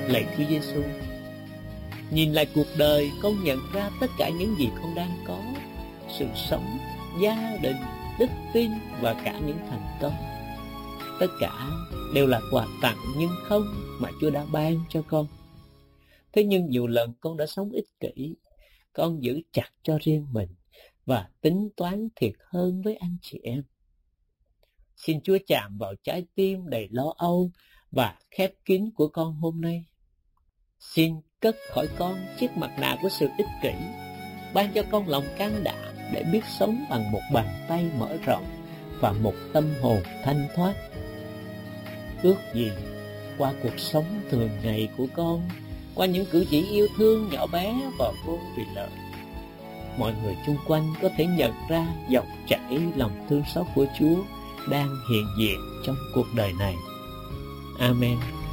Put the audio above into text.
Lạy Chúa Giêsu, nhìn lại cuộc đời, con nhận ra tất cả những gì con đang có: sự sống, gia đình, đức tin và cả những thành công. Tất cả đều là quà tặng nhưng không mà Chúa đã ban cho con. Thế nhưng nhiều lần con đã sống ích kỷ, con giữ chặt cho riêng mình và tính toán thiệt hơn với anh chị em. Xin Chúa chạm vào trái tim đầy lo âu và khép kín của con hôm nay. Xin cất khỏi con chiếc mặt nạ của sự ích kỷ, ban cho con lòng can đảm để biết sống bằng một bàn tay mở rộng và một tâm hồn thanh thoát. Ước gì qua cuộc sống thường ngày của con, qua những cử chỉ yêu thương nhỏ bé và vô vì lợi, mọi người chung quanh có thể nhận ra dòng chảy lòng thương xót của Chúa đang hiện diện trong cuộc đời này. Amen.